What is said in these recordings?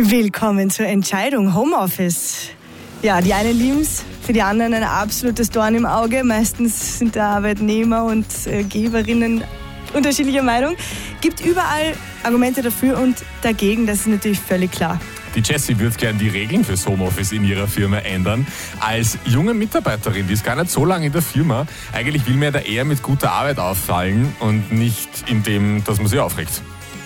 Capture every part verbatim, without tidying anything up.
Willkommen zur Entscheidung Homeoffice. Ja, die einen lieben es, für die anderen ein absolutes Dorn im Auge. Meistens sind da Arbeitnehmer und äh, Geberinnen unterschiedlicher Meinung. Gibt überall Argumente dafür und dagegen, das ist natürlich völlig klar. Die Jessie würde gerne die Regeln fürs Homeoffice in ihrer Firma ändern. Als junge Mitarbeiterin, die ist gar nicht so lange in der Firma, eigentlich will mir da eher mit guter Arbeit auffallen und nicht in dem, dass man sich aufregt.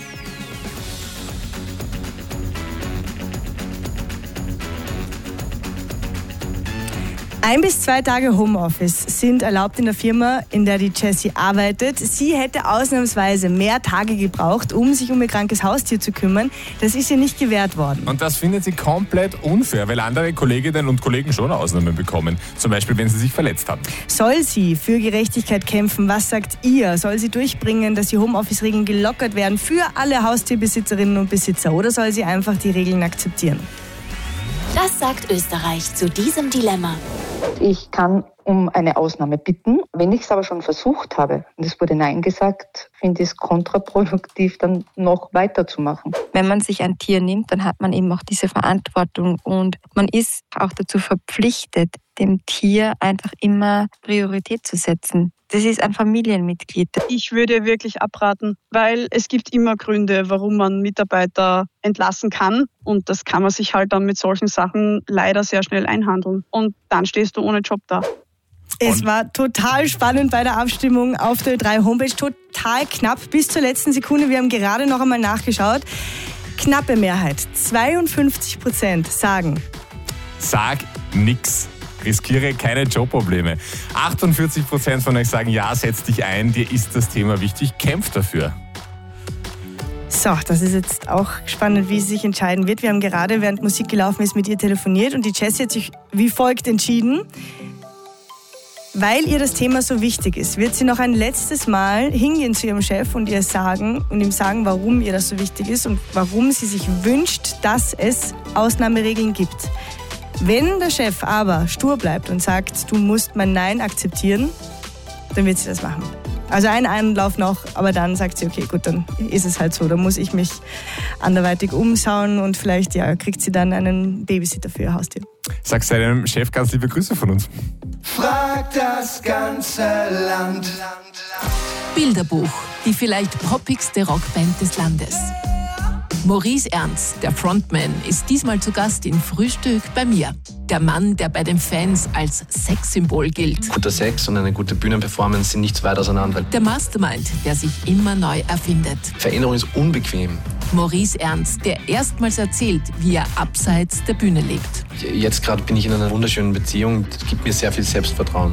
Ein bis zwei Tage Homeoffice sind erlaubt in der Firma, in der die Jessie arbeitet. Sie hätte ausnahmsweise mehr Tage gebraucht, um sich um ihr krankes Haustier zu kümmern. Das ist ihr nicht gewährt worden. Und das findet sie komplett unfair, weil andere Kolleginnen und Kollegen schon Ausnahmen bekommen. Zum Beispiel, wenn sie sich verletzt haben. Soll sie für Gerechtigkeit kämpfen? Was sagt ihr? Soll sie durchbringen, dass die Homeoffice-Regeln gelockert werden für alle Haustierbesitzerinnen und Besitzer? Oder soll sie einfach die Regeln akzeptieren? Das sagt Österreich zu diesem Dilemma. Ich kann um eine Ausnahme bitten. Wenn ich es aber schon versucht habe und es wurde Nein gesagt, finde ich es kontraproduktiv, dann noch weiterzumachen. Wenn man sich ein Tier nimmt, dann hat man eben auch diese Verantwortung und man ist auch dazu verpflichtet, dem Tier einfach immer Priorität zu setzen. Das ist ein Familienmitglied. Ich würde wirklich abraten, weil es gibt immer Gründe, warum man Mitarbeiter entlassen kann. Und das kann man sich halt dann mit solchen Sachen leider sehr schnell einhandeln. Und dann stehst du ohne Job da. Es war total spannend bei der Abstimmung auf der Ö drei Homepage. Total knapp bis zur letzten Sekunde. Wir haben gerade noch einmal nachgeschaut. Knappe Mehrheit. zweiundfünfzig Prozent sagen: Sag nix. Riskiere keine Jobprobleme. achtundvierzig Prozent von euch sagen, ja, setz dich ein, dir ist das Thema wichtig, kämpf dafür. So, das ist jetzt auch spannend, wie sie sich entscheiden wird. Wir haben gerade, während Musik gelaufen ist, mit ihr telefoniert und die Jessie hat sich wie folgt entschieden. Weil ihr das Thema so wichtig ist, wird sie noch ein letztes Mal hingehen zu ihrem Chef und ihr sagen und ihm sagen, warum ihr das so wichtig ist und warum sie sich wünscht, dass es Ausnahmeregeln gibt. Wenn der Chef aber stur bleibt und sagt, du musst mein Nein akzeptieren, dann wird sie das machen. Also ein Einlauf noch, aber dann sagt sie, okay, gut, dann ist es halt so. Da muss ich mich anderweitig umschauen und vielleicht ja, kriegt sie dann einen Babysitter für ihr Haustier. Sag deinem Chef ganz liebe Grüße von uns. Frag das ganze Land. Bilderbuch, die vielleicht poppigste Rockband des Landes. Maurice Ernst, der Frontman, ist diesmal zu Gast in Frühstück bei mir. Der Mann, der bei den Fans als Sexsymbol gilt. Guter Sex und eine gute Bühnenperformance sind nicht weit auseinander. Der Mastermind, der sich immer neu erfindet. Veränderung ist unbequem. Maurice Ernst, der erstmals erzählt, wie er abseits der Bühne lebt. Jetzt gerade bin ich in einer wunderschönen Beziehung. Das gibt mir sehr viel Selbstvertrauen.